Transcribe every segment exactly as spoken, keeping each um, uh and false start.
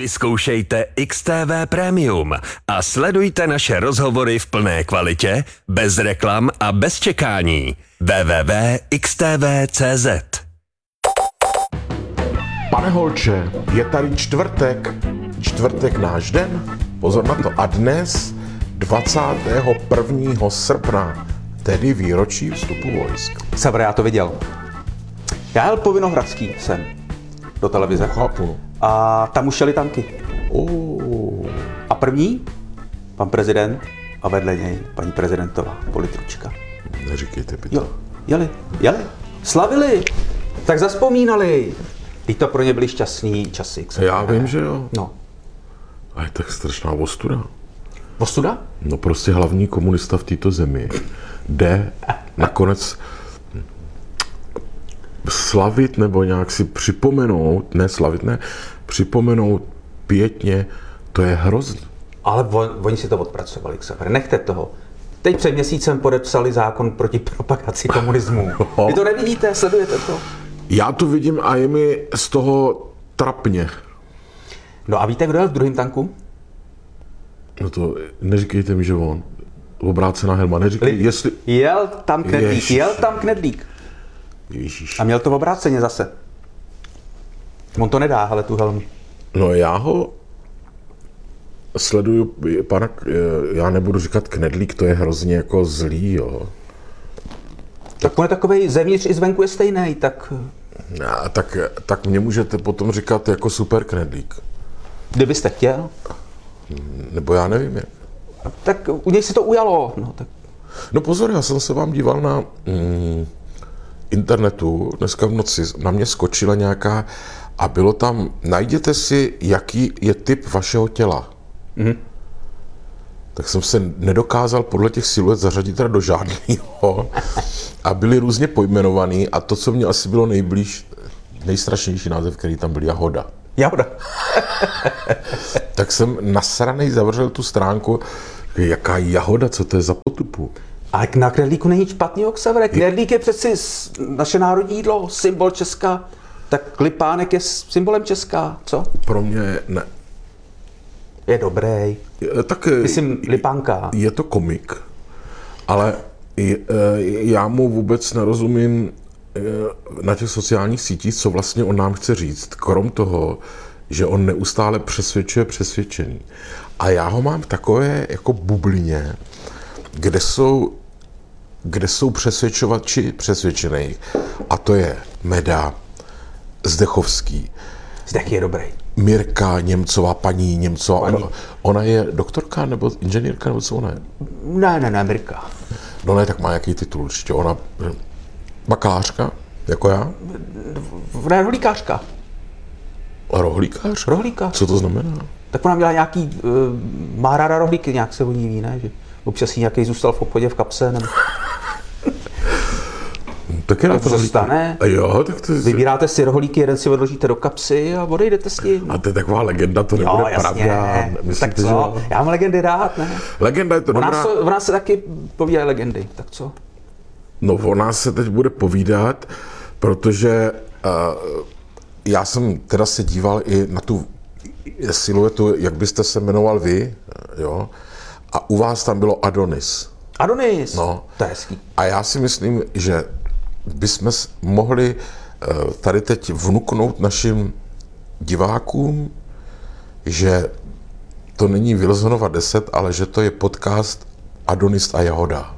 Vyzkoušejte X T V Premium a sledujte naše rozhovory v plné kvalitě, bez reklam a bez čekání. w w w tečka x t v tečka c z Pane Holče, je tady čtvrtek, čtvrtek náš den, pozor na to, a dnes dvacátého prvního srpna, tedy výročí vstupu vojsk. Sever, já to viděl. Já jel po Vinohradský sem do televize. Chápu. A tam už jeli tanky. Oh. A první, pan prezident a vedle něj paní prezidentová, politručka. Neříkejte by to. Jo, jeli, jeli, slavili, tak zazpomínali. Teď to pro ně byly šťastný časy. Já vím, že jo. No. A je tak strašná ostuda. Ostuda? No prostě hlavní komunista v této zemi jde nakonec slavit nebo nějak si připomenout, ne slavit, ne, připomenout pětně, to je hrozný. Ale on, oni si to odpracovali, Xaver, nechte toho. Teď před měsícem podepsali zákon proti propagaci komunismu. Vy to nevidíte, sledujete to? Já to vidím a je mi z toho trapně. No a víte, kdo jel v druhém tanku? No to neříkejte mi, že on. Obrácená helma, neříkej, Li- jestli... Jel tam Knedlík, Ježiš. jel tam Knedlík. Ježíš. A měl to v obráceně zase. On to nedá, ale tu helmu. No já ho sleduju, pana, já nebudu říkat Knedlík, to je hrozně jako zlý, jo. Tak on je takovej, zevnitř i zvenku je stejný, tak A tak, tak mě můžete potom říkat jako super Knedlík. kdybyste chtěl, Nebo já nevím jak. tak u něj si to ujalo. No, tak. No pozor, já jsem se vám díval na mm, internetu, dneska v noci na mě skočila nějaká a bylo tam, najděte si, jaký je typ vašeho těla. Mhm. Tak jsem se nedokázal podle těch siluet zařadit teda do žádného a byly různě pojmenovaný a to, co mě asi bylo nejblíž, nejstrašnější název, který tam byl, Jahoda. Jahoda. Tak jsem nasranej zavřel tu stránku, jaká Jahoda, co to je za potupu. Ale na Knedlíku není špatný, Xavere. Knedlík je přeci s- naše národní jídlo, symbol Česka. Tak Lipánek je symbolem Česka, co? Pro mě ne. Je dobrý. Je- Tak Myslím, Lipánka. je to komik, ale je- já mu vůbec nerozumím na těch sociálních sítích, co vlastně on nám chce říct, krom toho, že on neustále přesvědčuje přesvědčený. A já ho mám v takové jako bublině, kde jsou, kde jsou přesvědčovači přesvědčených. A to je Meda, Zdechovský, Zdech je dobrý. Mirka Němcová, paní Němcová. Paní. Ona, ona je doktorka nebo inženýrka, nebo co ona je? Ne, ne, ne, Mirka. No ne, tak má jaký titul určitě. Ona bakalářka, jako já? Ne, rohlíkářka. Rohlíkář? Rohlíkář. Co to znamená? Tak ona měla nějaký, uh, má ráda rohlíky, nějak se o ní ví, ne? Že občas jí nějaký zůstal v obchodě v kapse, nebo Tak je na to se rohlíky. stane. A jo, tak to je... Vybíráte si rohlíky, jeden si odložíte do kapsy a odejdete s tím. A to je taková legenda, to Jo, nebude jasně. pravda. Tak Myslíte, že co? jo? Já mám legendy rád, ne? Legenda je to O dobrá. nás, o nás se taky povídají legendy, tak co? No, o nás se teď bude povídat, protože uh, já jsem teda se díval i na tu siluetu, jak byste se jmenoval vy, jo, a u vás tam bylo Adonis. Adonis, No. to je hezký. A já si myslím, že bychom s- mohli uh, tady teď vnuknout našim divákům, že to není Wilsonova deset, ale že to je podcast Adonis a Jahoda.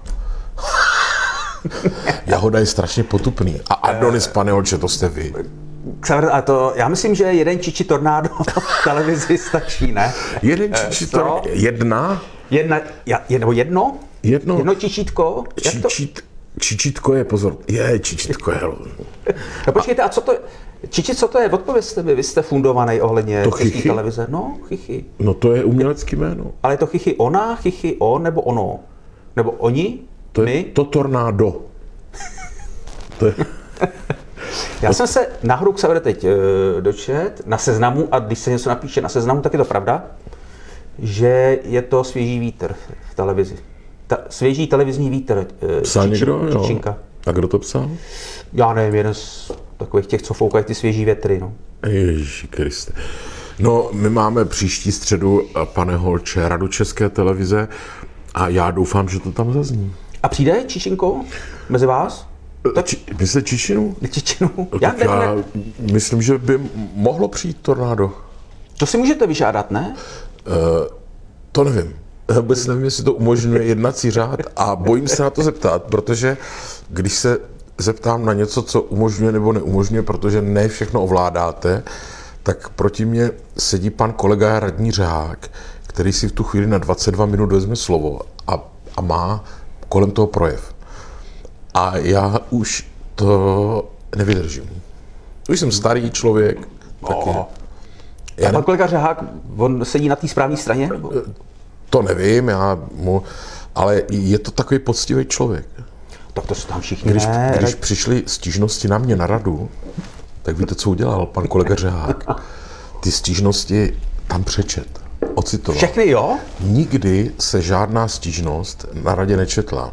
Jahoda je strašně potupný. A Adonis, pane Holče, to jste vy. Xaver, a to, já myslím, že jeden čiči tornádo v televizi stačí, ne? Jeden čičítor, co? jedna, Jedna, ja- je, nebo jedno? jedno, Jedno čičítko? Jak to? čičít, čičítko je, pozor, je, čičítko je, No počkejte, a co to je? Čiči, co to je? Odpovězte mi, vy jste fundovaný ohledně To české chichy? televize. No, chichy. no to je umělecký jméno. Ale je to chichy ona, chichy on, nebo ono? Nebo oni? To je My? to tornádo. To je, Já jsem se na hru Xaver teď e, dočet na Seznamu, a když se něco napíše na Seznamu, tak je to pravda, že je to svěží vítr v televizi. Ta, svěží televizní vítr. E, psal Čiči- někdo? Jo. Čičinka. A kdo to psal? Já nevím, jeden z takových těch, co foukají ty svěží větry. No. Ježíši Kriste. No, my máme příští středu, pane Holče, Radu České televize a já doufám, že to tam zazní. A přijde Čičinko mezi vás? Tak... Či, myslíte Čičinu? Čičinu? Já, já myslím, že by mohlo přijít tornádo. To si můžete vyžádat, ne? Uh, to nevím. Vůbec nevím, jestli to umožňuje jednací řád a bojím se na to zeptat, protože když se zeptám na něco, co umožňuje nebo neumožňuje, protože ne všechno ovládáte, tak proti mně sedí pan kolega radní Řehák, který si v tu chvíli na dvacet dva minut vezme slovo a, a má kolem toho projev. A já už to nevydržím. Už jsem starý člověk. Taky. Oh. A pan kolega Řehák, on sedí na té správné straně? Nebo? To nevím, já mu, ale je to takový poctivý člověk. Tak to se tam všichni Když, ne. když přišly stížnosti na mě na radu, tak víte, co udělal pan kolega Řehák? Ty stížnosti tam přečet, ocitoval. Všechny, jo? Nikdy se žádná stížnost na radě nečetla.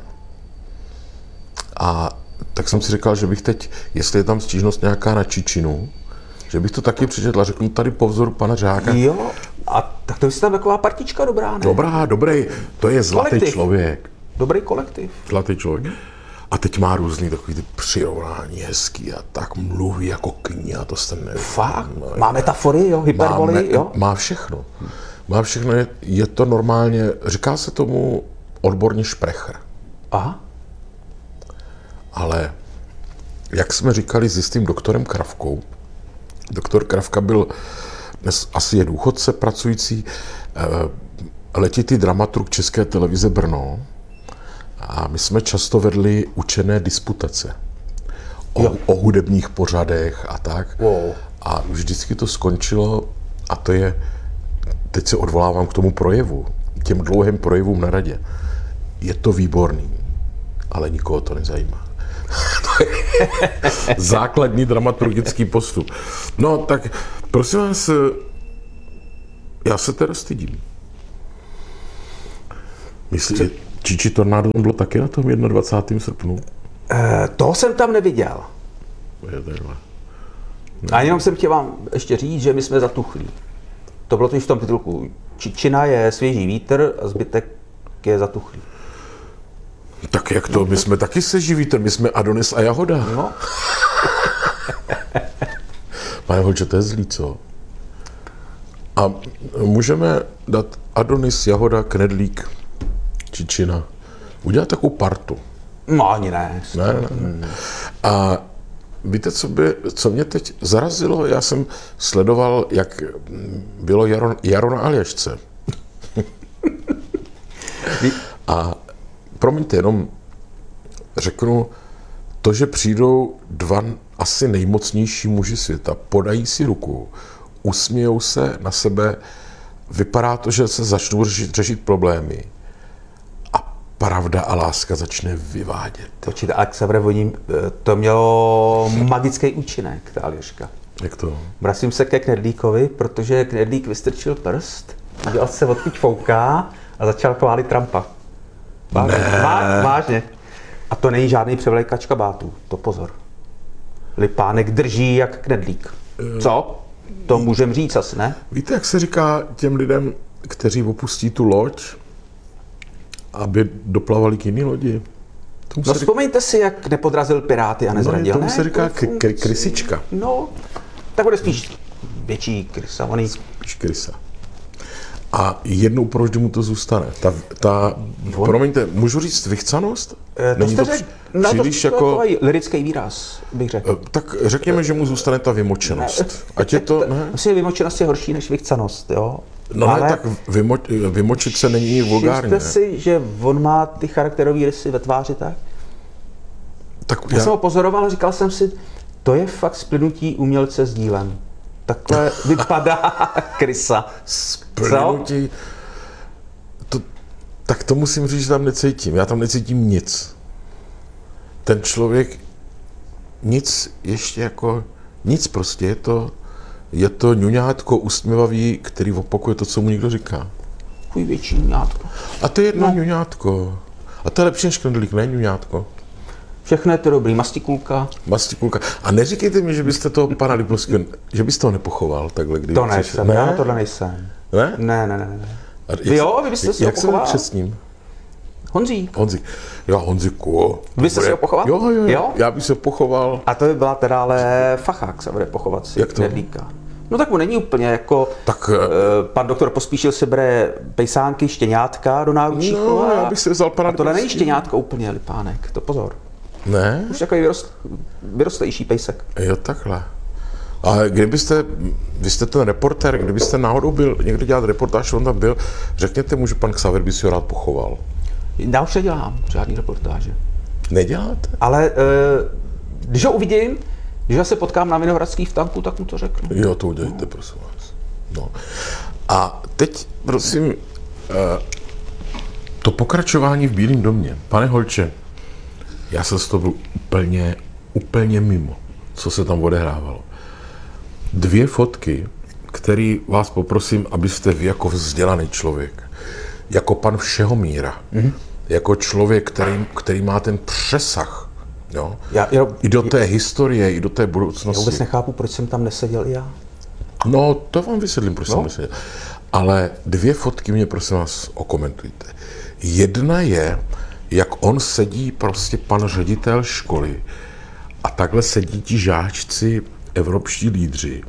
A tak jsem si říkal, že bych teď, jestli je tam stížnost nějaká na Čičinu, že bych to taky přečetl a řeknu tady po vzoru pana Řeháka. Jo, a tak to je tam taková partička dobrá, ne? Dobrá, dobrý, to je zlatý Kolektiv. člověk. Dobrý kolektiv. Zlatý člověk. A teď má různý takový ty přirovnání hezký a tak mluví jako kniha, to jste nevím. Fakt? Má metafory, jo? Hyperboly, má, jo? Má všechno. Má všechno, je, je to normálně, říká se tomu odborně šprecher. Aha. Ale jak jsme říkali s jistým doktorem Kravkou, doktor Kravka byl, dnes asi je důchodce pracující, letitý dramaturg České televize Brno a my jsme často vedli učené disputace o, o hudebních pořadech a tak. Wow. A vždycky to skončilo a to je, teď se odvolávám k tomu projevu, k těm dlouhým projevům na radě. Je to výborný, ale nikoho to nezajímá. To je základní dramaturgický postup. No tak, prosím vás, já se teda stydím. Myslíte, Čiči tornádo bylo taky na tom dvacátého prvního srpnu? E, toho jsem tam neviděl. Je takhle. A jenom jsem chtěl vám ještě říct, že my jsme zatuchlí. To bylo to i v tom titulku. Čičina je svěží vítr a zbytek je zatuchlý. Tak jak to? My jsme taky seží vítr, my jsme Adonis a Jahoda. No. Pane Holče, to je zlý, co? A můžeme dát Adonis, Jahoda, Knedlík, Čičina. Udělat takovou partu. No ani ne. Ne, ne, ne. A víte, co, by, co mě teď zarazilo? Já jsem sledoval, jak bylo Jaro, Jaro na Aljašce. A promiňte, jenom řeknu, to, že přijdou dva asi nejmocnější muži světa, podají si ruku, usmějou se na sebe, vypadá to, že se začnou řešit, řešit problémy a pravda a láska začne vyvádět. Počíte, ale k Severovodním to mělo magický účinek, ta Aljaška. Jak to? Vracím se ke Knedlíkovi, protože Knedlík vystrčil prst, udělal se odkud fouká a začal chválit Trumpa. Vážně. Vá, vážně. A to není žádný převlejkač kabátů, to pozor. Lipánek drží jak Knedlík. Co? To můžem říct asi, ne? Víte, jak se říká těm lidem, kteří opustí tu loď, aby doplavali k jiný lodi? Tomu No se vzpomeňte si, jak nepodrazil Piráty a říká, nezradil. no, tomu ne? se říká To- k- k- krysička. No, tak bude spíš větší krysa. Oný... Spíš krysa. A jednou provždy mu to zůstane. Ta, ta promiňte, můžu říct vychcanost? Eh, To Není jste to řek, při- no, to, příliš to jako... je lirický výraz, bych řekl. Eh, Tak řekněme, že mu zůstane ta vymočenost. Ať je to... Ne? Myslím, že vymočenost je horší než vychcanost, jo? No ne, tak vymo, vymočit se není vulgárně. Všimte si, že on má ty charakterové rysy ve tváři tak? Tak Já jsem ho pozoroval a říkal jsem si, to je fakt splynutí umělce s dílem. Takhle vypadá krysa. Splnutí, to, tak to musím říct, že tam necítím. Já tam necítím nic. Ten člověk nic ještě jako, nic prostě, je to, je to ňuňátko usměvavý, který opakuje to, co mu někdo říká. Chuj větší ňátko. A to je jedno No. ňuňátko. A to je lepší než Knedlík, ne ňuňátko. Všechno je to dobrý, mastikulka. Mastikulka. A neříkejte mi, že byste toho pana Lipavského, že byste ho nepochoval takhle, když To nejsem, já na tohle nejsem. Ne? Ne, ne, ne, ne. A Vy jo, vy byste si ho jak se pochoval? křestním? Honzík. Honzik. Jo, Honziku. Vy jste si ho pochoval? Jo, jo, jo, Jo? já bych se pochoval. A to by byla teda ale fachák se bude pochovat si Jak to? knedlíka. No tak mu není úplně jako, Tak, uh, pan doktor Pospíšil si bere pejsánky, štěňátka do náručí. No, já bych si vzal pana A tohle není Lipavského. štěňátko úplně, Lipánek, to pozor. Ne? Už takový vyrost, vyrostlejší pejsek. Jo, takhle. A kdybyste, vy jste ten reportér, kdybyste náhodou byl někde dělat reportáž, on tam byl, řekněte mu, že pan Xaver by si ho rád pochoval. Já už nedělám žádný reportáže. Neděláte? Ale uh, když ho uvidím, když ho se potkám na Vinohradský v tanku, tak mu to řeknu. Jo, to udělejte, prosím vás. No. A teď, prosím, eh, to pokračování v Bílém domě. Pane Holče, já jsem z toho byl úplně, úplně mimo, co se tam odehrávalo. Dvě fotky, které vás poprosím, abyste vy jako vzdělaný člověk, jako pan Všehomíra, mm-hmm. jako člověk, který, který má ten přesah, jo, Já, já, i do té historie, i do té já budoucnosti. vůbec nechápu, proč jsem tam neseděl i já. No, to vám vysvětlím, proč No. jsem neseděl. Ale dvě fotky mě, prosím vás, okomentujte. Jedna je, jak on sedí, prostě pan ředitel školy, a takhle sedí ti žáčci, evropští lídři,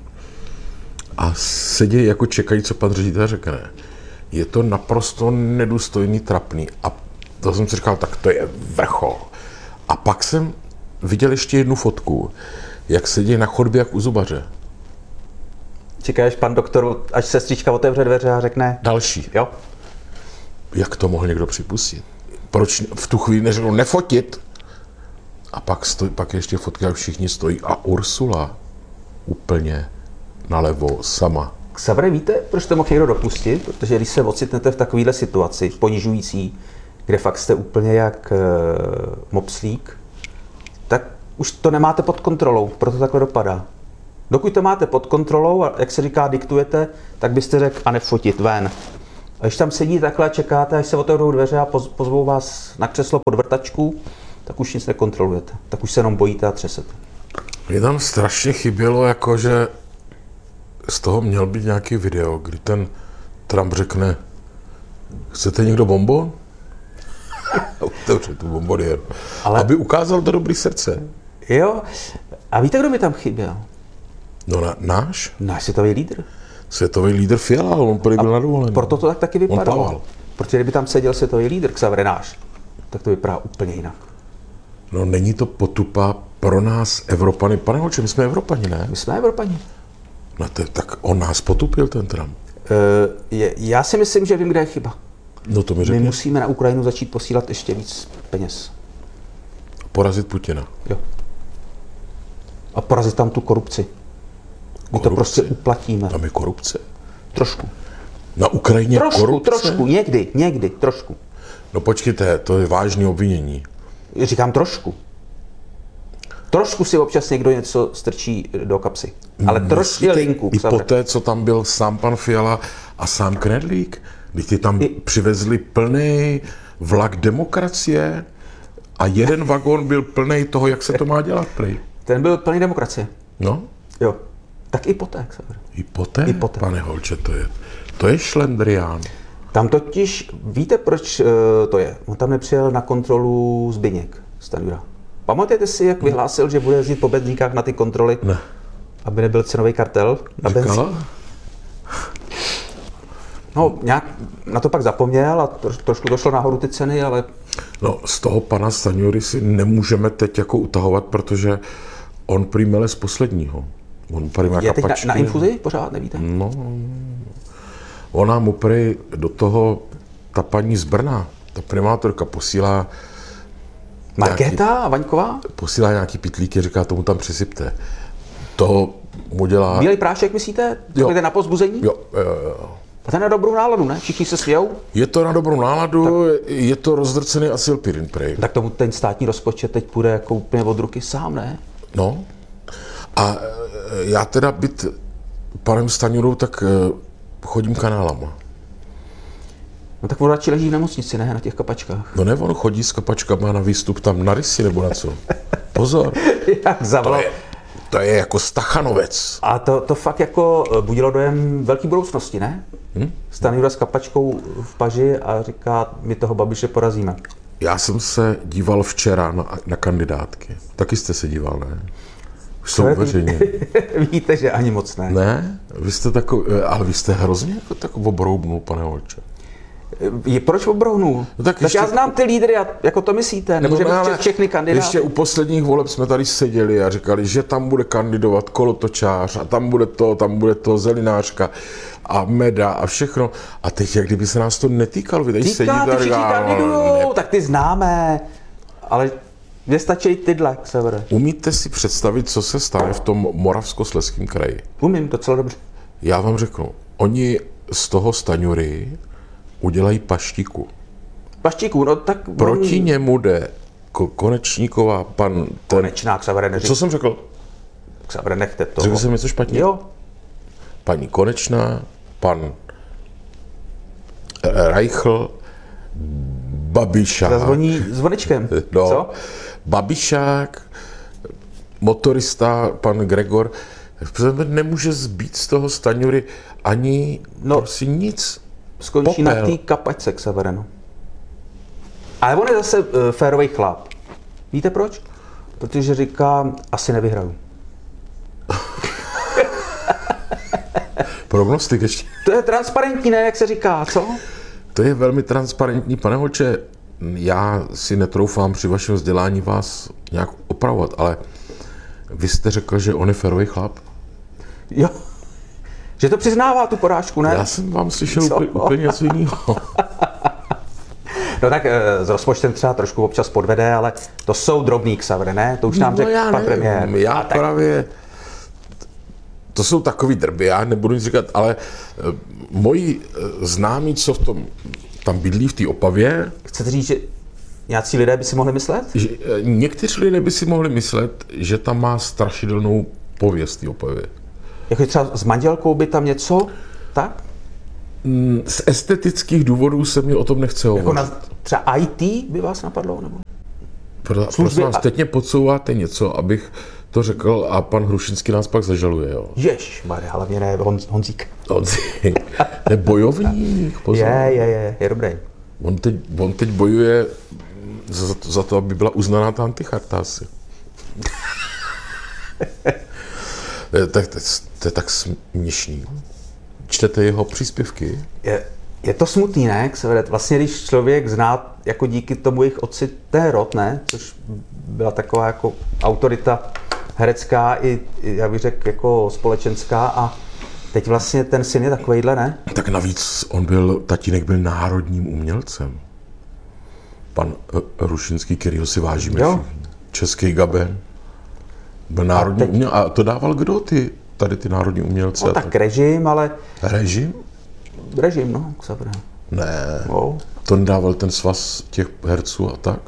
a sedí jako čekají, co pan ředitel řekne. Je to naprosto nedůstojný, trapný. A to jsem si říkal, tak to je vrchol. A pak jsem viděl ještě jednu fotku, jak sedí na chodbě jak u zubaře. Čekáš, pan doktor, až sestřička otevře dveře a řekne, Další. jo, Jak to mohl někdo připustit? Proč v tu chvíli neřekl nefotit? A pak, stoj, pak ještě fotka, jak všichni stojí. A Ursula úplně nalevo sama. Xavere, víte, proč to mohl někdo dopustit? Protože když se ocitnete v takovéhle situaci, ponižující, kde fakt jste úplně jak e, mopslík, tak už to nemáte pod kontrolou, proto takhle dopadá. Dokud to máte pod kontrolou a jak se říká, diktujete, tak byste řekl a nefotit ven. A když tam sedí takhle a čekáte, až se otevřou dveře a poz, pozvou vás na křeslo pod vrtačku, tak už nic nekontrolujete. Tak už se jenom bojíte a třesete. Mě tam strašně chybělo, jako že z toho měl být nějaký video, kdy ten Trump řekne, chcete někdo bonbon? Otevře tu bonbonier. Ale- Aby ukázal to dobrý srdce. Jo, a víte, kdo mi tam chyběl? No na, náš Náš světový lídr. světový lídr Fiala, on prý byl na dovolený. Proto to tak taky On vypadalo. plaval. Protože kdyby tam seděl světový lídr Xaver náš, tak to vypadá úplně jinak. No není to potupa pro nás Evropany. Pane Holče, my jsme Evropani, ne? My jsme Evropani. No to, tak on nás potupil, ten Trump. E, je, já si myslím, že vím, kde je chyba. No to mi My řekně. musíme na Ukrajinu začít posílat ještě víc peněz. Porazit Putina. Jo. A porazit tam tu korupci. My to Korupci? prostě uplatíme. Tam je korupce. Trošku. Na Ukrajině Trošku, korupce? trošku, někdy, někdy, trošku. No počkejte, to je vážné obvinění. Říkám trošku. Trošku si občas někdo něco strčí do kapsy. Ale trošku je Myslíte, linku. I Xaver. po té, co tam byl sám pan Fiala a sám Knedlík, když ti tam I- přivezli plný vlak demokracie a jeden vagón byl plný toho, jak se to má dělat, prej. Ten byl plný demokracie. No, Jo. Tak i poté, Xaver. i poté, I poté. pane Holče, to je, to je šlendrián. Tam totiž, víte, proč uh, to je? On tam nepřijel na kontrolu Zbyněk Stanjura. Pamatujete si, jak vyhlásil, že bude jezdit po benzínkách na ty kontroly, Ne. aby nebyl cenový kartel na benzín? Říkala? No, nějak na to pak zapomněl a tro, trošku došlo nahoru ty ceny, ale No, z toho pana Stanjury si nemůžeme teď jako utahovat, protože on prý mele z posledního. On prý má je teď na, kapačky. na infuzi pořád, nevíte? No, ona mu prý do toho, ta paní z Brna, ta primátorka posílá, Markéta a Vaňková? posílá nějaký pitlíky, říká, tomu tam přisypte. To mu dělá... Bílej prášek, myslíte? Jo. Jde na pozbuzení? Jo, jo, jo. A ten na dobrou náladu, ne? Všichni se svějou? Je to na dobrou náladu, je to rozdrcený acylpirin prej. Tak tomu ten státní rozpočet teď půjde jako úplně od ruky sám, ne? No. A e, já teda být panem Stanjurou, tak e, chodím kanálama. No tak on radši leží v nemocnici, ne? Na těch kapačkách. No ne, on chodí s kapačkama na výstup tam na rysy nebo na co. Pozor. Jak To zavolal. je, to je jako Stachanovec. A to, to fakt jako budilo dojem velký budoucnosti, ne? Hmm? Stanjura s kapačkou v paži a říká, my toho Babiše porazíme. Já jsem se díval včera na, na kandidátky. Taky jste se díval, ne? Už jsou veřejně. Víte, že ani moc ne. Ne? Vy jste takový, ale vy jste hrozně jako tak obroubnul, pane Holče. Je, proč obrohnul? No tak Když ještě- já znám ty lídry, a jako to myslíte, nemůžeme No, no, ale všechny kandidáty. Ještě u posledních voleb jsme tady seděli a říkali, že tam bude kandidovat kolotočář a tam bude to, tam bude to zelinářka a meda a všechno. A teď, jak kdyby se nás to netýkalo, vy tady Říká, sedíte ty a všichni říká, kandidujou, tak ty známe. Ale mně stačí tyhle, Xavere. umíte si představit, co se stane v tom Moravskoslezském kraji? Umím docela dobře. Já vám řeknu, oni z toho Staňury udělají paštiku. Paštíků, no tak... Proti němu jde Ko- Konečníková, pan... Ten, Konečná, Xavere, neřík. co jsem řekl? Xavere, nechte to. Řekl jsem něco špatně? Jo. Paní Konečná, pan Reichl, Babišák. Zazvoní zvonečkem. No, Co? Babišák, motorista, pan Gregor. Nemůže zbýt z toho Staňury ani No. no, prostě nic. Skončí Popel. na té kapačce, Xavere, no. Ale on je zase uh, férový chlap. Víte proč? Protože říká, asi nevyhraju. Prognostik ještě. To je transparentní, ne, jak se říká, co? To je velmi transparentní. Pane Holče, já si netroufám při vašem vzdělání vás nějak opravovat, ale vy jste řekl, že on je férový chlap. Jo. Že to přiznává tu porážku, ne? Já jsem vám slyšel Co? úplně, úplně něco jiného. No tak eh, s rozpočtem třeba trošku občas podvede, ale to jsou drobný, Xavere, ne? To už nám No řekl já pan nevím, premiér. já A tak, právě... To jsou takový drby, já nebudu nic říkat, ale eh, moji eh, známí, co v tom tam bydlí v té Opavě, chcete říct, že nějací lidé by si mohli myslet? že eh, někteří lidé by si mohli myslet, že tam má strašidelnou pověst té Opavě. Jako třeba s manželkou by tam něco, tak? Z estetických důvodů se mi o tom nechce Jako hovořit. na, třeba í té by vás napadlo? Nebo? Pro, služby prosím vás, a- teď mě podsouváte něco, abych to řekl a pan Hrušinský nás pak zažaluje, jo. Jež, Mare, hlavně ne Honz, Honzík. On si- To je bojovník, pozor. Je, je, je, je dobrý. On teď, on teď bojuje za, to- za to, aby byla uznaná ta anticharta asi. To je, tak, to, je, to je tak směšný. Čtete jeho příspěvky? Je, je to smutný, ne? Xavere? Vlastně, když člověk zná jako díky tomu jejich otci ten rod, ne? Což byla taková jako autorita herecká i, i já bych řekl, jako společenská a teď vlastně ten syn je takovejhle, ne? Tak navíc on byl, tatínek byl národním umělcem. Pan eh, Hrušinský, kterýho si vážíme Jo. všichni. Český Gaben. Byl národní teď- umělec. A to dával kdo ty, tady ty národní umělce? No tak režim, ale Režim? režim, no, Xavere. Ne. No. To nedával ten svaz těch herců a tak?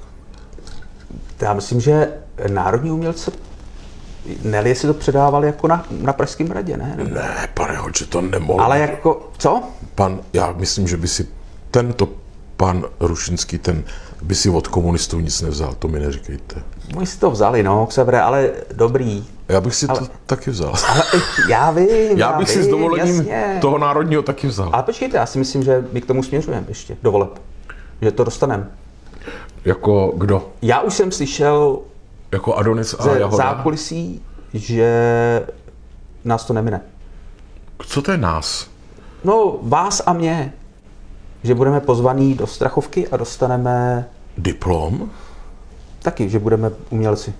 Já myslím, že národní umělce, ne, jestli to předávali jako na, na Pražském hradě, ne? Ne, pane Hoče, to nemohl. Ale jako, co? Pan, já myslím, že by si tento pan Hrušinský, ten by si od komunistů nic nevzal, to mi neříkejte. Oni si to vzali, no, Xavere, ale dobrý. Já bych si Ale- to taky vzal. Ale já vím, Já bych si vím, s dovolením jasně. toho národního taky vzal. Ale počkejte, já si myslím, že my k tomu směřujeme ještě, do voleb. Že to dostaneme. Jako kdo? Já už jsem slyšel Jako Adonis a ze Jahoda? zákulisí, že nás to nemine. Co to je nás? No, vás a mě. Že budeme pozvaní do Strachovky a dostaneme Diplom? taky, že budeme umělci.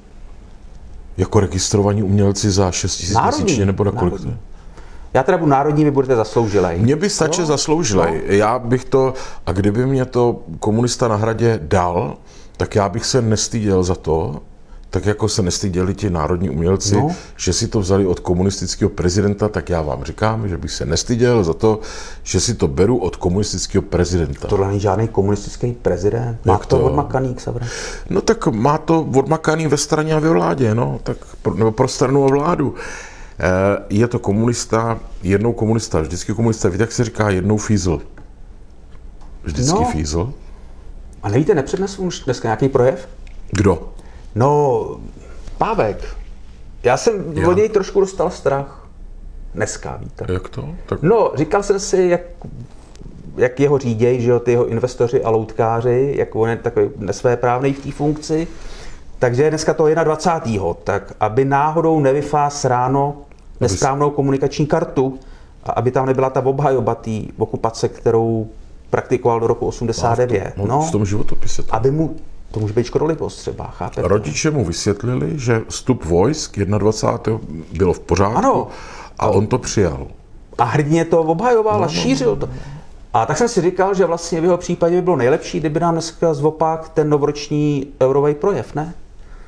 Jako registrovaní umělci za šest tisíc Národní, měsíčně nebo na kolik to národní. je? Já teda budu národní, vy budete zasloužilej. Mně by stačil No, zasloužilej. Já bych to, a kdyby mě to komunista na hradě dal, tak já bych se nestyděl za to, tak jako se nestyděli ti národní umělci, No. že si to vzali od komunistického prezidenta, tak já vám říkám, že bych se nestyděl za to, že si to beru od komunistického prezidenta. Tohle není žádný komunistický prezident. Má Jak to to? odmakaný, Xavere. No tak má to odmakaný ve straně a ve vládě, no, tak pro, nebo pro stranu a vládu. E, je to komunista, jednou komunista, vždycky komunista, víte, jak se říká, jednou fízl. vždycky No. fízl. A nevíte, nepřednesu už dneska nějaký projev? Kdo? No, Pávek. Já jsem Já. od něj trošku dostal strach. Dneska, víte. Jak to? Tak No, říkal jsem si, jak, jak jeho říděj, že jo, ty jeho investoři a loutkáři, jak on je takový nesvéprávnej v té funkci. Takže je dneska to dvacátého tak aby náhodou nevyfás ráno nesprávnou komunikační kartu a aby tam nebyla ta obhajoba té okupace, kterou praktikoval do roku osmdesát devět. no, No, v tom životopise. To. aby mu, to může být škodolibost třeba, chápete? Rodiče mu vysvětlili, že vstup vojsk dvacátého prvního bylo v pořádku Ano. a on to přijal. A hrdně to obhajoval a šířil to. A tak jsem si říkal, že vlastně v jeho případě by bylo nejlepší, kdyby nám dneska zvopak ten novoroční eurový projev, ne?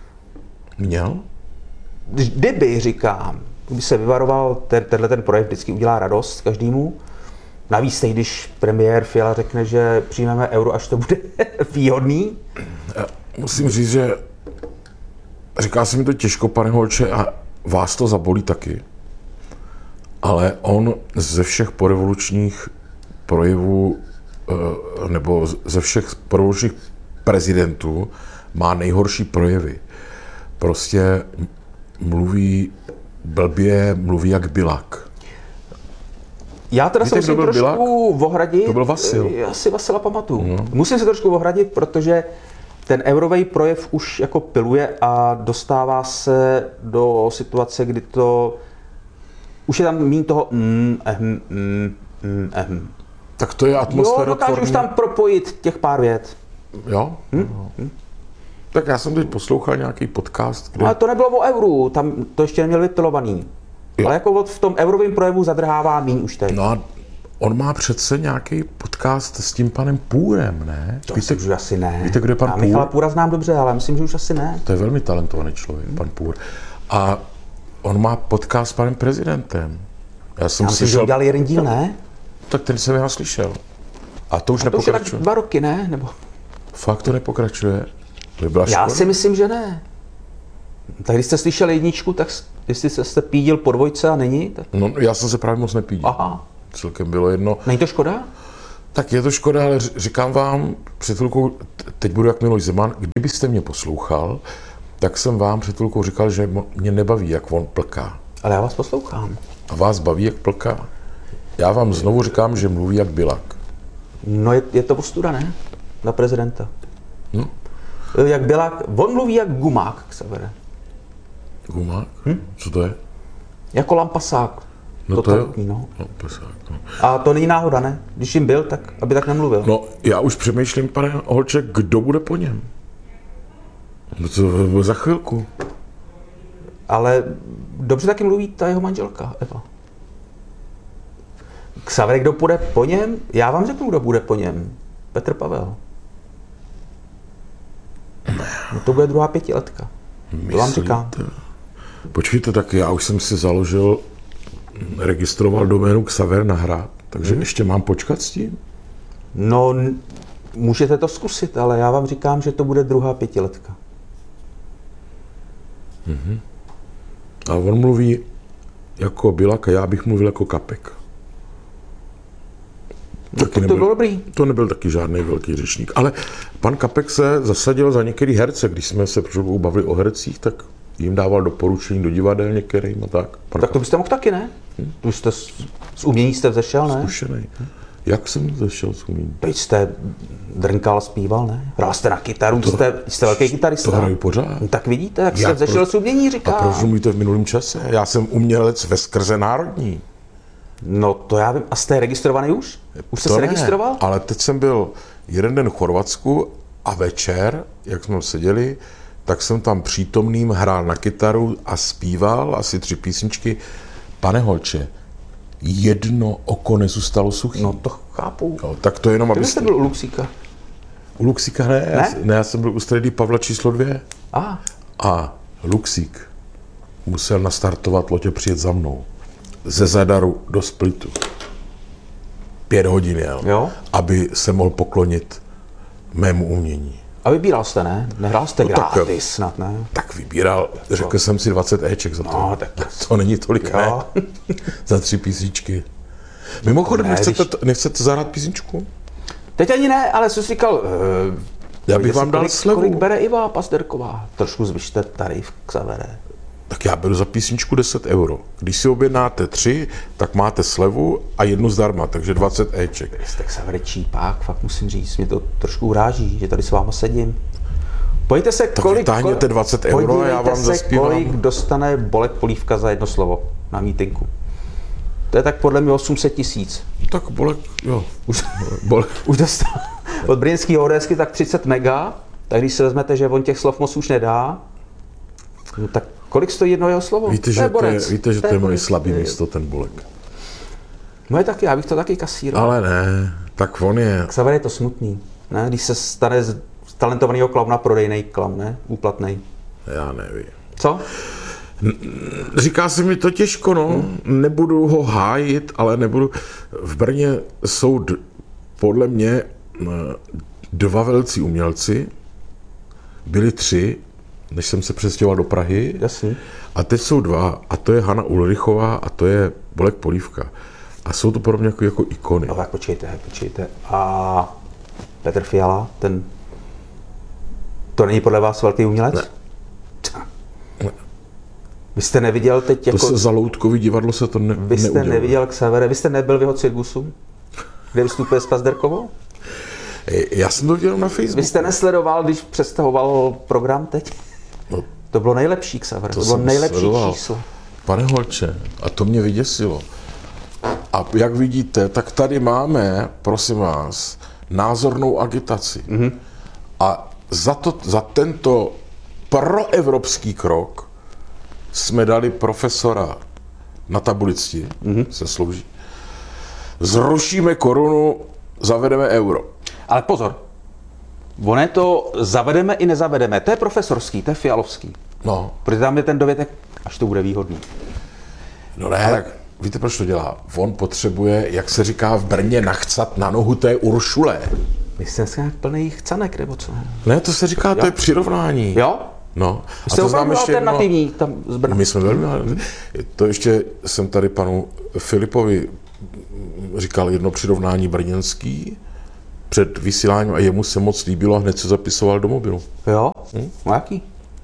Měl? Kdyby, říkám, kdyby se vyvaroval, ten, tenhle ten projev vždycky udělá radost každému. Navíc teď, když premiér Fiala řekne, že přijmeme euro, až to bude výhodný. Musím říct, že říká se mi to těžko, pane Holče, a vás to zabolí taky. Ale on ze všech porevolučních projevů, eh, nebo ze všech porevolučních prezidentů má nejhorší projevy. Prostě mluví blbě, mluví jak Bilak. Já teda Víte, se kdo musím byl trošku ohradit. To byl Vasil. Já si Vasila pamatuju. No. Musím se trošku ohradit, protože ten eurový projev už jako piluje a dostává se do situace, kdy to už je tam míň toho mm, ehm, mm, mm, ehm. Tak to je Jo, atmosféra dokáže už tvorný. tam propojit těch pár vět. Jo? Hm? Hm. Tak já jsem teď poslouchal nějaký podcast, kde... No, ale to nebylo o euru, tam to ještě neměl vypilovaný. Jo. Ale jako v tom eurovém projevu zadrhává míň už teď. No a on má přece nějaký podcast s tím panem Půrem, ne? To myslím, že asi ne. víte, kdo je pan Já Půr? Michala Půra znám dobře, ale myslím, že už asi ne. To je velmi talentovaný člověk, pan Půr. A on má podcast s panem prezidentem. Já jsem Já myslím, že slyšel, udělali jeden díl, ne? tak ten jsem já slyšel. A to už To už je tak nepokračuje. dva roky, ne? Nebo... Fakt to nepokračuje. To by byla Já škoda. si myslím, že ne. Tak když jste slyšel jedničku, tak s- jestli jste, jste pídil po dvojce a není, tak... No, já jsem se právě moc nepídil. Aha. Celkem bylo jedno. Není to škoda? Tak je to škoda, ale ř- říkám vám, před chvilkou, t- teď budu jak Miloš Zeman, kdybyste mě poslouchal, tak jsem vám před chvilkou říkal, že mo- mě nebaví, jak on plká. Ale já vás poslouchám. A vás baví, jak plká. Já vám znovu říkám, že mluví jak Bilak. No je, je to ostuda, ne? Na prezidenta. No. Jak byla, on mluví jak gumák, Xavere. Gumák? Hm? Co to je? Jako lampasák. No to je... Totalitní, no. No, pesák, no. A to není náhoda, ne? Když jim byl, tak aby tak nemluvil. no, já už přemýšlím, pane Holče, kdo bude po něm? No to bude za chvilku. Ale dobře taky mluví ta jeho manželka, Eva. Xaver, kdo půjde po něm? Já vám řeknu, kdo bude po něm. Petr Pavel. No to bude druhá pětiletka. To vám říkám. Počkejte, tak já už jsem si založil, registroval doménu Xaver na hrad, takže hmm. ještě mám počkat s tím? No, n- můžete to zkusit, ale já vám říkám, že to bude druhá pětiletka. A on mluví jako Bilak a já bych mluvil jako Kapek. No, to, to bylo dobrý. to nebyl taky žádný velký řečník. Ale pan Kapek se zasadil za některý herce, když jsme se před chvilkou bavili o hercích, tak jim dával doporučení do divadel některým a tak. Pan Tak to byste mohl taky, ne? Hmm? Tu jste z, z umění jste vzešel, ne? Zkušenej. Jak jsem zašel s uměním? Teď jste drnkal, zpíval, ne? Hrál jste na kytaru, to, jste, jste velký kytarista. To hraju pořád. No, tak vidíte, jak jste Já vzešel pro- z umění, A říká. proč mluvíte v minulém čase? Já jsem umělec ve skrze národní. No to já vím. A jste registrovaný už? Už jste To se ne, registroval? ale teď jsem byl jeden den v Chorvatsku a večer, jak jsme seděli, tak jsem tam přítomným hrál na kytaru a zpíval asi tři písničky. Pane Holče, jedno oko nezůstalo suchý. No to chápu. Jo, tak to jenom, Kde abyste... jste byl u Luxíka? U Luxíka ne, Já, Ne? s- ne, já jsem byl u Stredy Pavla číslo dvě. A, A Luxík musel nastartovat loď a přijet za mnou. Ze Zadaru do Splitu. Pět hodin jel, Jo. aby se mohl poklonit mému umění. a vybíral jste, ne? Nehrál jste No tak- gratis snad, ne? Tak vybíral, řekl jsem si dvacet éček za to. No, tak- to není tolik, Jo. ne? Za tři písničky. Mimochodem, ne, nechcete, když- to- nechcete zahrát písničku? Teď ani ne, ale co jsi říkal, uh, Já bych vám dal kolik, slevu. kolik bere Iva Pazderková? Trošku zvyšte tarif, Xavere. Tak já beru za písničku deset euro. Když si objednáte tři, tak máte slevu a jednu zdarma, takže dvacet éček. Jste Xavere čípák, fakt musím říct, mě to trošku uráží, že tady s váma sedím. Pojďte se, Tak kolik, vytáhněte dvacet euro a já vám se, zaspívám. kolik dostane Bolek Polívka za jedno slovo na mítinku. To je tak podle mě osm set tisíc. Tak Bolek, jo. Už, Bolek. už dostal od brněnského ODSky tak třicet mega, tak když si vezmete, že on těch slov moc už nedá, no tak kolik stojí jedno jeho slovo? Víte, to že je to je, borec. víte, že to je moje borec. slabý místo, ten Bolek. Moje taky, já bych to taky kasíroval. Ale ne, tak on je. Xaver je to smutný, ne? Když se stane z talentovaného klauna prodejnej klaun, ne? Úplatnej. Já nevím. Co? Říká se mi to těžko, no. Hmm. Nebudu ho hájit, ale nebudu. V Brně jsou d- podle mě dva velcí umělci. Byli tři, než jsem se přestěhoval do Prahy. Jasný. A teď jsou dva, a to je Hana Ulrichová a to je Bolek Polívka. A jsou to pro mě jako, jako ikony. No tak počkejte, počkejte. A Petr Fiala, ten... To není podle vás velký umělec? Ne. Ne. Vy jste neviděl teď To jako... se za Loutkový divadlo se to ne, Vy jste neudělalo. neviděl Xavere, vy jste nebyl v jeho cirkusu, kde vystupuje s Pazderkovou? Já jsem to viděl na Facebooku. Vy jste nesledoval, když představoval program teď? No, To bylo nejlepší Xavere, to, to bylo jsem nejlepší sledoval. číslo. Pane Holče, a to mě vyděsilo. A jak vidíte, tak tady máme, prosím vás, názornou agitaci. Mm-hmm. A za, to, za tento proevropský krok jsme dali profesora na tabulici, mm-hmm. se slouží. Zrušíme korunu, zavedeme euro. Ale pozor, ono je to zavedeme i nezavedeme, to je profesorský, to je fialovský. No, Protože tam je ten dovětek, až to bude výhodný. no ne, ale... tak víte, proč to dělá? On potřebuje, jak se říká v Brně, nachcat na nohu té Uršule. Vy jste dneska nějak plný chcanek, nebo co? Ne, to se říká, to je přirovnání. Jo? No. Vy jste opravdu ještě jedno- alternativní tam z Brna. My jsme velmi... To ještě jsem tady panu Filipovi říkal jedno přirovnání brněnský před vysíláním a jemu se moc líbilo a hned se zapisoval do mobilu. Jo? Hm? No jaký?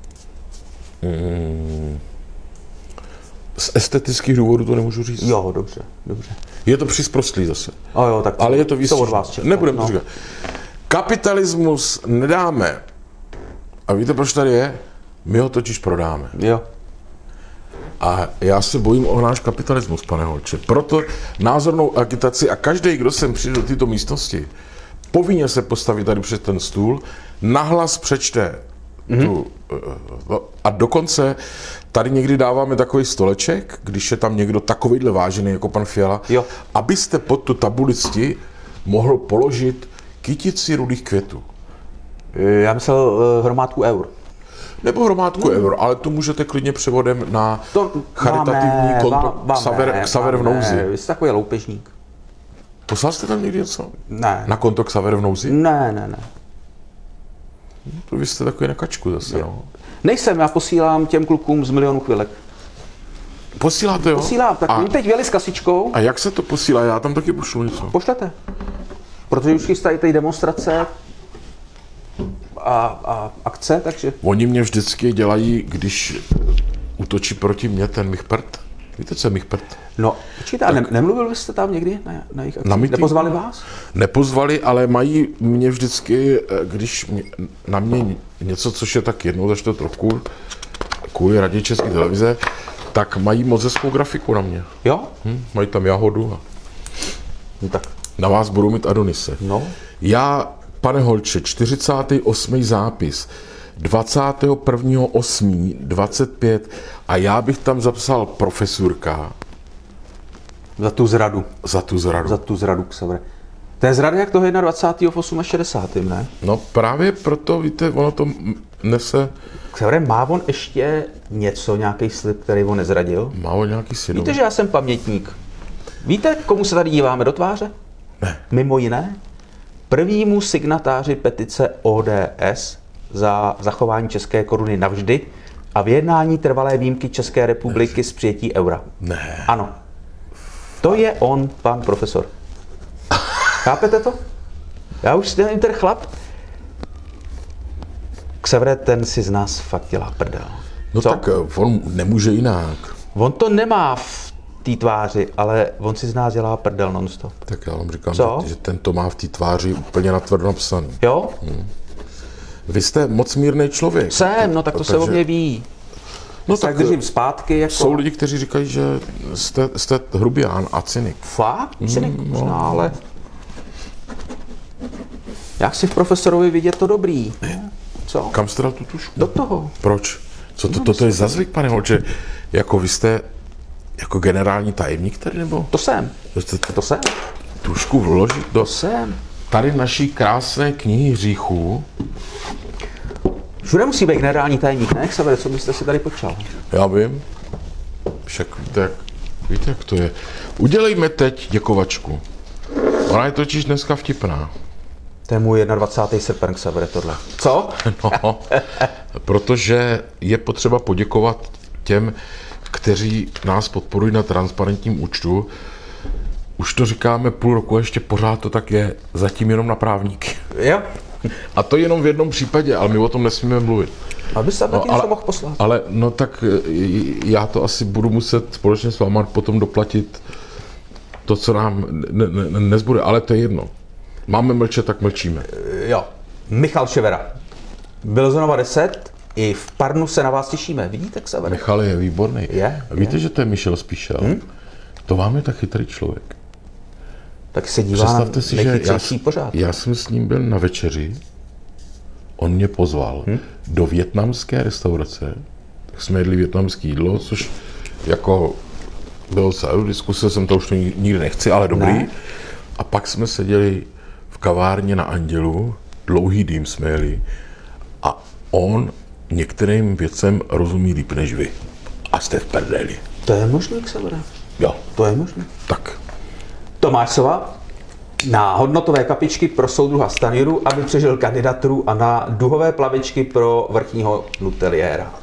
Z estetických důvodů to nemůžu říct. Jo, dobře, dobře. Je to přisprostlý zase. O jo, tak Ale je to co výstižné. od vás čekat? Nebudeme to no. říkat. Kapitalismus nedáme. A víte, proč tady je? My ho totiž prodáme. Jo. A já se bojím o náš kapitalismus, pane Holče. Proto názornou agitaci a každý, kdo sem přijde do této místnosti, povinně se postaví tady před ten stůl, nahlas přečte mm-hmm. tu, a dokonce tady někdy dáváme takový stoleček, když je tam někdo takovýhle vážený jako pan Fiala, Jo. abyste pod tu tabulici mohl položit kytici rudých květů. Já myslel uh, hromádku eur. Nebo hromádku hmm. euro, ale to můžete klidně převodem na To charitativní vám ne, konto vám- vám Xaver, ne, Xaver v vám nouzi. ne. Vy jste takový loupežník. Poslal jste tam někdy něco? Ne. Na konto Xaver v nouzi? Ne, ne, ne. To vy jste takový na kačku zase, no. Nejsem, já posílám těm klukům z Milionu chvilek. Posíláte, jo? Posílám, tak a, oni teď věli s kasičkou. a jak se to posílá? Já tam taky pošlu něco. Pošlete. Protože už chystají ty demonstrace a, a akce, takže... Oni mě vždycky dělají, když útočí proti mně ten Michpert. Víte, co je Michpert? No, počkejte, a ne, nemluvil jste tam někdy na, na jejich akci? Na mítinku? Nepozvali vás? Nepozvali, ale mají mě vždycky, když mě, na mě něco, což je tak jednou za čtvrt roku, kvůli Radě České televize, tak mají moc hezkou grafiku na mě. Jo? Hm, mají tam jahodu a No tak, na vás budou mít Adonise. no. Já, pane Holče, čtyřicátý osmý zápis, dvacátého prvního osmého dvacet pět a já bych tam zapsal profesurka Za tu zradu. za tu zradu. Za tu zradu, Xavere. To je zrada jak toho dvacátého prvního v šedesátém osmém ne? No právě proto, víte, ono to nese, Xavere, má on ještě něco, nějaký slib, který on nezradil? má o nějaký svědomí. Víte, že já jsem pamětník. Víte, komu se tady díváme do tváře? Ne. Mimo jiné, prvnímu signatáři petice O D S za zachování české koruny navždy a vyjednání trvalé výjimky České republiky z přijetí eura. Ne. Ano. To je on, pan profesor. Chápete to? Já už nevím, ten chlap, Xavere, ten si z nás fakt dělá prdel. No Co? tak on nemůže jinak. On to nemá v té tváři, ale on si z nás dělá prdel non-stop. Tak já vám říkám, Co? že, že ten to má v té tváři úplně natvrdo napsaný. Jo? Vy jste moc mírný člověk. Jsem, no tak to se o mě ví. No Tak držím zpátky, jako... jsou lidi, kteří říkají, že jste, jste hrubián a cynik. Fakt? Cynik možná, ale... Já chci v profesorovi vidět to dobrý. Co? Kam jste dal tu tušku? Do toho. Proč? Co to, to, to je za zvyk, pane holče? Jako vy jste jako generální tajemník tady, nebo? To jsem. To jste To jsem. tušku vložit do To jsem. tady naší krásné knihy hříchů. Všude musí být generální tajemník, ne? Xavere, co byste si tady počal? Já vím. Však víte, jak, víte, jak to je. Udělejme teď děkovačku. Ona je totiž dneska vtipná. To je můj dvacátý první srpen, Xavere, tohle. Co? No, protože je potřeba poděkovat těm, kteří nás podporují na transparentním účtu. Už to říkáme půl roku, ještě pořád to tak je, zatím jenom na právníky. Jo. A to jenom v jednom případě, ale my o tom nesmíme mluvit. Aby se taky ale, něco mohl poslat. ale no tak já to asi budu muset společně s váma potom doplatit to, co nám ne, ne, nezbude, ale to je jedno. Máme mlčet, tak mlčíme. Jo. Michal Ševera. Bilzonova deset. I v Parnu se na vás těšíme. Vidíte, Xavere? Michal je výborný. Je, Víte, že to je Michel Spíšel? Hmm? To vám je tak chytrý člověk. Tak se dívá Představte na si, že já, nejchytřejší pořád. já jsem s ním byl na večeři, on mě pozval hmm? do vietnamské restaurace, tak jsme jedli vietnamské jídlo, což jako bylo celou diskuse, jsem to už to nikdy nechci, ale dobrý. Ne. A pak jsme seděli v kavárně na Andělu, dlouhý dým jsme jeli a on některým věcem rozumí líp než vy. A jste v prdeli. To je možný, Xavere. Jo, To je možný. tak. Tomáš Sova na hodnotové kapičky pro soudruha Stanjuru, aby přežil kandidaturu, a na duhové plavičky pro vrchního nuteliéra.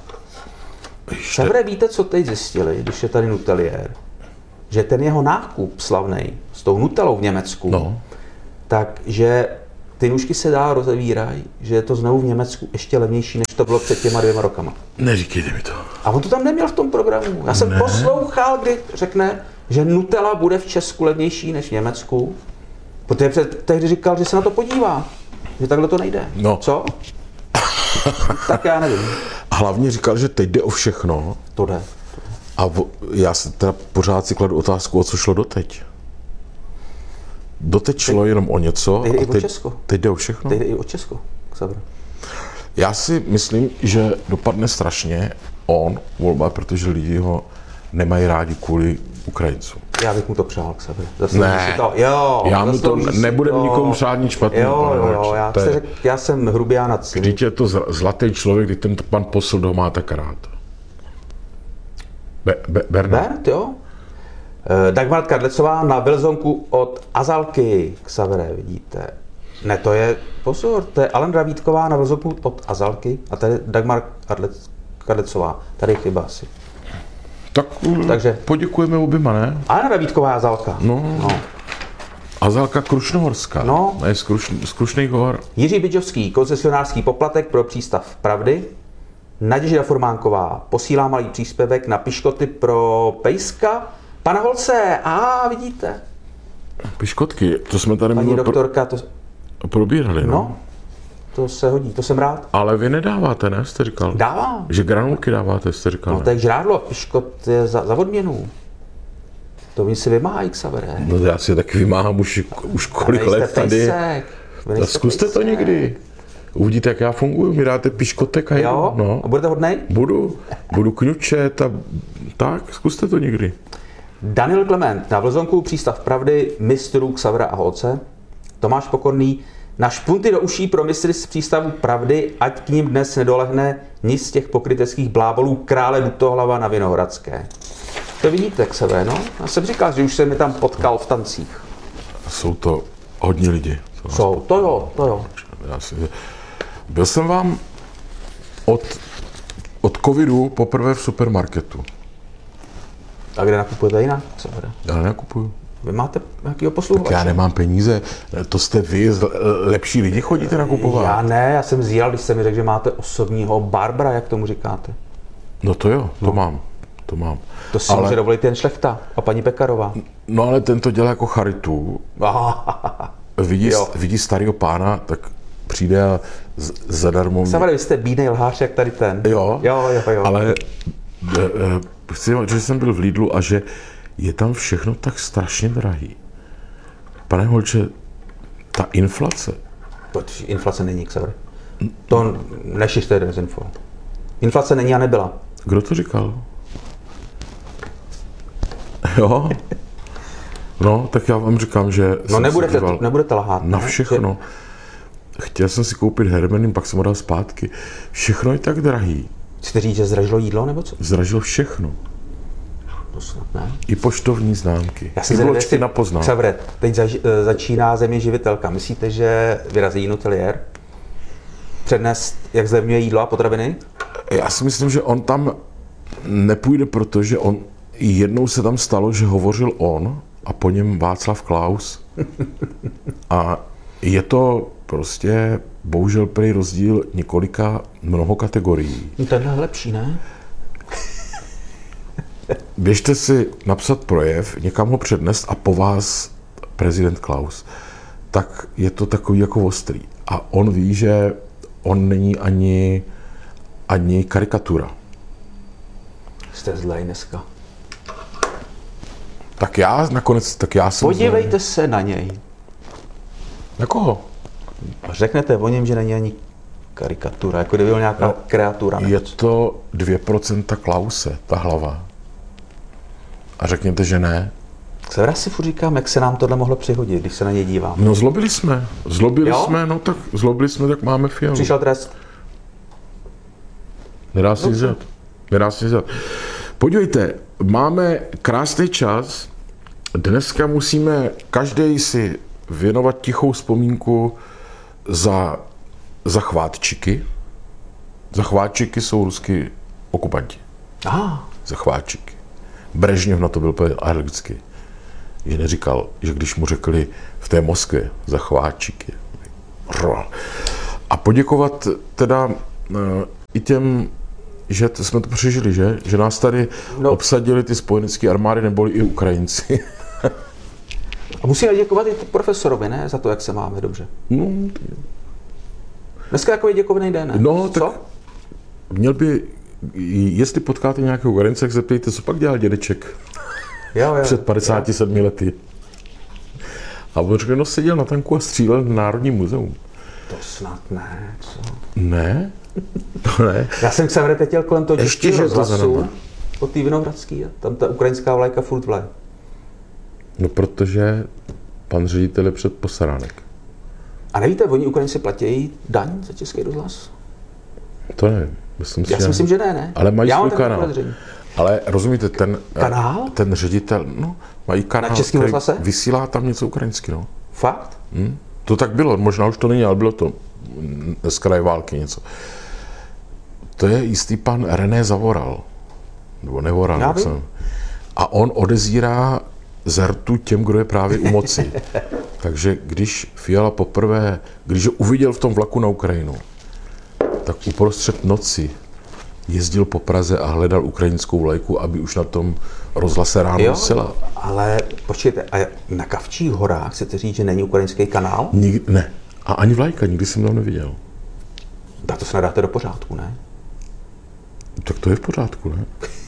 Xavere, víte, co teď zjistili, když je tady nuteliér? Že ten jeho nákup slavnej s tou nutelou v Německu, No. takže ty nůžky se dál rozevírají, že je to znovu v Německu ještě levnější, než to bylo před těma dvěma rokama. Neříkejte mi to. A on to tam neměl v tom programu. Já jsem Ne. poslouchal, kdy řekne, že Nutella bude v Česku levnější než v Německu, protože před, tehdy říkal, že se na to podívá, že takhle to nejde. No. Co? Tak já nevím. A hlavně říkal, že teď jde o všechno. To jde. A vo, já se teda pořád si kladu otázku, o co šlo doteď. Doteď šlo jenom o něco teď jde a i o teď, Česko. teď jde o všechno. Teď jde i o Česko. Xavere. Já si myslím, že dopadne strašně on volba, protože lidi ho nemají rádi kvůli Ukrajincům. Já bych mu to přál, Xavere. Zaslouží Ne. si to. Jo, Já mu to zaslouží si nebudem to. nikomu přát nic špatného, Jo, pane jo, jo, Horče. já, To je- se řek, já jsem hrubián a cynik. Vždyť je to zl- zlatý člověk, když ten pan posl ho má tak rád. Be, be, Bernard. Bert, jo? Eh, Dagmar Kadlecová na Bilzonku od Azalky, Xavere, vidíte. Ne, to je, pozor, to je Alen Davítková na Bilzonku od Azalky a tady Dagmar Kadlec, Kadlecová. Tady je chyba asi. Tak Takže- Takže poděkujeme oběma, ne? Alena Davítková a Azalka. No. no. Azalka Krušnohorská. No. Ne, z, Kruš, z Krušných hor. Jiří Bydžovský, koncesionářský poplatek pro přístav Pravdy. Naděžda Formánková posílá malý příspěvek na piškoty pro Pejska. Pana Holce, a vidíte, Piškotky, to jsme tady paní minule pro, doktorka, to, probírali, no. no, to se hodí, to jsem rád. Ale vy nedáváte, ne, jste říkal? Dávám. Že granulky dáváte, jste říkal. No ne? tak žrádlo, piškot je za, za odměnu. To oni si vymáhají, Xavere. No já si je taky vymáhám už, už kolik Nejste let tady. pejsek. Vy A nejste zkuste to pejsek. někdy. Uvidíte, jak já funguji. Mi dáte piškotek a jedu. Jo? No. A budete hodnej? Budu, budu kňučet a tak, zkuste to někdy. Daniel Klement na Vlzonku přístav Pravdy, mistrů Xavera a Holce. Tomáš Pokorný na špunty do uší pro mistry z přístavu Pravdy, ať k ním dnes nedolehne nic z těch pokryteckých blábolů krále Dutohlava na Vinohradské. To vidíte, Xaver, no? Já jsem říkal, že už jsem mi tam potkal v tancích. Jsou to hodně lidi. To Jsou, to jo, to jo. Já si, byl jsem vám od, od covidu poprvé v supermarketu. A kde nakupujete jinak, Xaver? Já nenakupuju. Vy máte nějakýho Tak posluchače? já nemám peníze, to jste vy, z- lepší lidi chodíte nakupovat. Já ne, já jsem zjíral, když jste mi řekl, že máte osobního barbara, jak tomu říkáte. No to jo, to no. mám, to mám. To si ale, může dovolit jen Šlechta a paní Pekarová. No ale ten to dělá jako charitu. Vidí, vidí starého pána, tak přijde a z- zadarmo... Savary, vy jste bídnej lhář, jak tady ten. Jo, jo, jo, jo. ale e, e, chci, že jsem byl v Lidlu a že je tam všechno tak strašně drahý. Pane Holče, ta inflace, Pojď, inflace není, Savary. To nešiřte dezinfo. Inflace není a nebyla. kdo to říkal? Jo? No, tak já vám říkám, že No jsem nebudete, se díval nebudete lhát. na ne? všechno. Chtěl jsem si koupit hermenin, pak jsem ho dal zpátky. Všechno je tak drahý. Chcete říct, že zdražilo jídlo, nebo co? Zdražilo všechno. To snad ne. I poštovní známky. Já I si zvědavý, vločky na poznám. Xavier, teď zaž, začíná země živitelka. Myslíte, že vyrazí Nutelier? Přednes, jak zlevňuje jídlo a potraviny? Já si myslím, že on tam nepůjde, protože on jednou se tam stalo, že hovořil on a po něm Václav Klaus. A je to prostě bohužel prý rozdíl několika mnoho kategorií. No tenhle je lepší, ne? Běžte si napsat projev, někam ho přednést a po vás prezident Klaus. Tak je to takový jako ostrý. A on ví, že on není ani, ani karikatura. Jste zlej dneska. Tak já nakonec, tak já jsem... Podívejte se na něj. Na koho? A řeknete o něm, že není ani karikatura, jako kdyby byl nějaká no, kreatura. Je to dvě procenta Klause, ta hlava. A řekněte, že ne. Xavier, si furt říkám, jak se nám tohle mohlo přihodit, když se na něj dívám. No zlobili jsme. Zlobili Jo? jsme, no tak zlobili jsme, tak máme Fialu. Přišel trest. Nedá se nic dělat. Nedá se nic dělat. Podívejte, máme krásný čas. Dneska musíme každý si věnovat tichou vzpomínku za, za chvátčiky. Za chvátčiky jsou ruský okupanti. Aha. Za chvátčiky. Brežněv na to byl úplně alergický. Že neříkal, že když mu řekli v té Moskvě za chvátčiky. A poděkovat teda uh, i těm, že t- jsme to přežili, že? Že nás tady no. obsadili ty spojenecké armády, neboli i Ukrajinci. A musíme děkovat i profesorovi, ne? Za to, jak se máme dobře. No, Dneska takový děkovný den, ne? no tak Co? měl by, jestli potkáte nějakého Ukrajince, tak zeptejte, co pak dělal dědeček Jo, jo, před padesáti sedmi lety. A on řekl, no seděl na tanku a střílel na Národní muzeum. To snad ne, co? Ne, to ne. Já jsem se vrtetěl kolem toho Ještě, dětského že to za rozhlasu náma. po té Vinohradský a tam ta ukrajinská vlajka furt vle. No protože pan ředitel je před posaránek. A nevíte, oni Ukrajinci platí daň za český rozhlas? To nevím. Myslím si, Já si myslím, že ne, ne? Ale mají Já mám svůj takové kanál. podezření. Ale rozumíte, ten, Kanál? ten ředitel, no, mají kanál, Na Českém který rozhlase? vysílá tam něco ukrajinsky, no. Fakt? Hm? To tak bylo, možná už to není, ale bylo to z kraje války něco. To je jistý pan René Zavoral, nebo Nevoral, Já jak vím. jsem. A on odezírá zrtu těm, kdo je právě u moci. Takže když Fiala poprvé, když ho uviděl v tom vlaku na Ukrajinu, tak uprostřed noci jezdil po Praze a hledal ukrajinskou vlajku, aby už na tom rozhlase ráno Jo, vysílal. ale počkejte, a na Kavčích horách chcete říct, že není ukrajinský kanál? Nik, ne. A ani vlajka, nikdy jsem tam neviděl. Tak to se nadáte do pořádku, ne? Tak to je v pořádku, ne?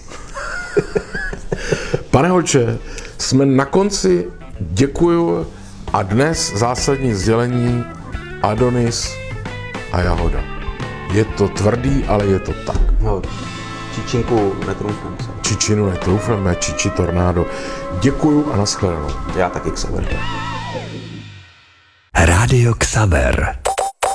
Pane Holče, jsme na konci, děkuju a dnes zásadní sdělení Adonis a Jahoda. Je to tvrdý, ale je to tak. No, čičinku netrumfnem se. Čičinu netroufneme, čiči tornádo. Děkuju a nashledanou. Já taky Xavier. Rádio Xaver.